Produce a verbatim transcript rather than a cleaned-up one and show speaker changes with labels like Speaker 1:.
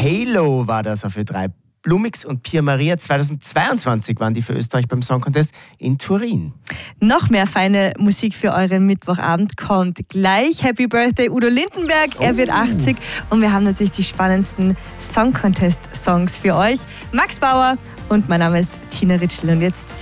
Speaker 1: Halo war das auf Ö drei. Blumix und Pia Maria zweitausendzweiundzwanzig waren die für Österreich beim Song Contest in Turin.
Speaker 2: Noch mehr feine Musik für euren Mittwochabend kommt gleich. Happy Birthday Udo Lindenberg, er wird achtzig und wir haben natürlich die spannendsten Song Contest Songs für euch. Max Bauer und mein Name ist Tina Ritschl und jetzt